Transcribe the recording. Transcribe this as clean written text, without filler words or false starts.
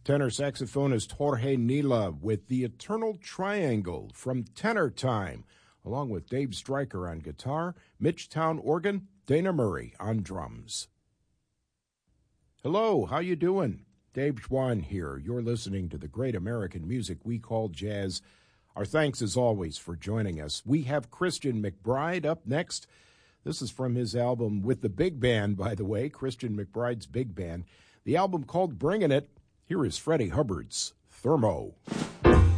Tenor saxophonist Jorge Nila with The Eternal Triangle from Tenor Time, along with Dave Stryker on guitar, Mitch Town organ, Dana Murray on drums. Hello, how you doing? Dave Schwann here. You're listening to the great American music we call jazz. Our thanks as always for joining us. We have Christian McBride up next. This is from his album with the big band, by the way, Christian McBride's big band. The album called Bringin' It. Here is Freddie Hubbard's Thermo.